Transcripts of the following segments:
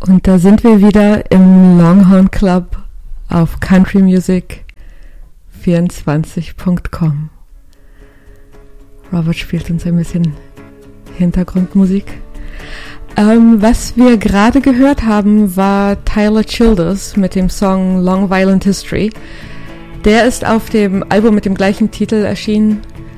Und da sind wir wieder im Longhorn Club auf countrymusic24.com. Robert spielt uns ein bisschen Hintergrundmusik. Was wir gerade gehört haben, war Tyler Childers mit dem Song Long Violent History. Der ist auf dem Album mit dem gleichen Titel erschienen,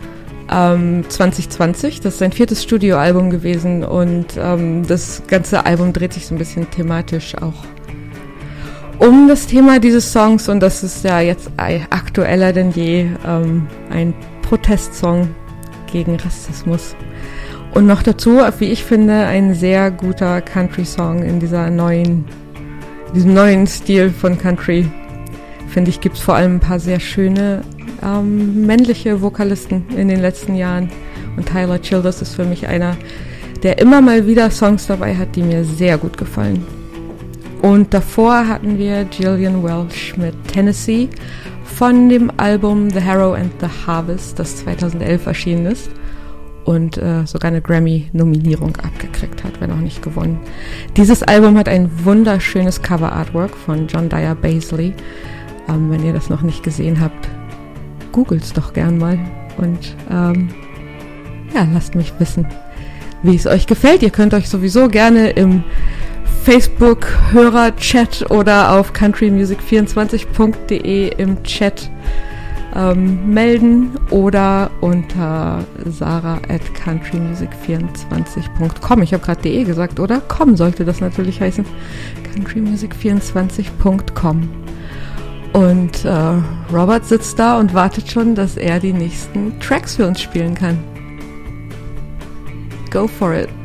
2020. Das ist sein 4. Studioalbum gewesen und das ganze Album dreht sich so ein bisschen thematisch auch um das Thema dieses Songs, und das ist ja jetzt aktueller denn je, ein Protestsong gegen Rassismus. Und noch dazu, wie ich finde, ein sehr guter Country-Song in diesem neuen Stil von Country. Finde ich, gibt es vor allem ein paar sehr schöne männliche Vokalisten in den letzten Jahren. Und Tyler Childers ist für mich einer, der immer mal wieder Songs dabei hat, die mir sehr gut gefallen. Und davor hatten wir Gillian Welch mit Tennessee von dem Album The Harrow and the Harvest, das 2011 erschienen ist und sogar eine Grammy-Nominierung abgekriegt hat, wenn auch nicht gewonnen. Dieses Album hat ein wunderschönes Cover-Artwork von John Dyer Baisley. Wenn ihr das noch nicht gesehen habt, googelt's doch gern mal und lasst mich wissen, wie es euch gefällt. Ihr könnt euch sowieso gerne im Facebook-Hörer-Chat oder auf countrymusic24.de im Chat melden oder unter sarah@countrymusic24.com. Ich habe gerade .de gesagt, oder? Com sollte das natürlich heißen. countrymusic24.com. Und Robert sitzt da und wartet schon, dass er die nächsten Tracks für uns spielen kann. Go for it.